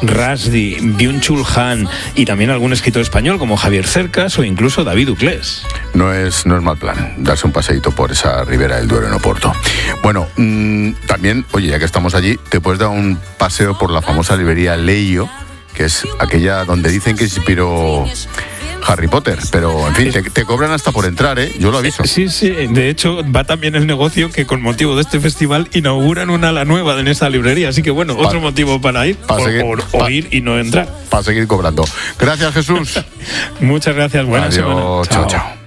Rushdie, Byung-Chul Han y también algún escritor español como Javier Cercas o incluso David Uclés. No es mal plan darse un paseíto por esa ribera del Duero en Oporto. Bueno, también, oye, ya que estamos allí, te puedes dar un paseo por la famosa librería Leio, que es aquella donde dicen que se inspiró Harry Potter, pero en fin, te cobran hasta por entrar, ¿eh? Yo lo aviso. Sí, de hecho va también el negocio que con motivo de este festival inauguran una ala nueva en esta librería, así que bueno, otro motivo para ir, o ir y no entrar. Para seguir cobrando. Gracias, Jesús. Muchas gracias, buena semana. Chao.